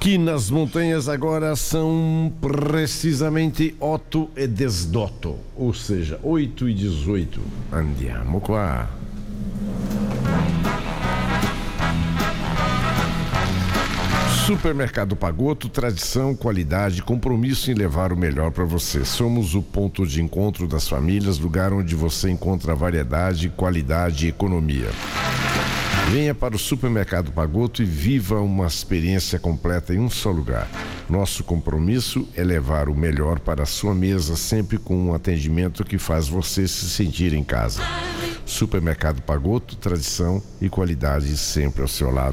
Aqui nas montanhas agora são precisamente 8:18, ou seja, 8:18. Andiamo qua. Supermercado Pagotto, tradição, qualidade, compromisso em levar o melhor para você. Somos o ponto de encontro das famílias, lugar onde você encontra variedade, qualidade e economia. Venha para o Supermercado Pagotto e viva uma experiência completa em um só lugar. Nosso compromisso é levar o melhor para a sua mesa, sempre com um atendimento que faz você se sentir em casa. Supermercado Pagotto, tradição e qualidade sempre ao seu lado.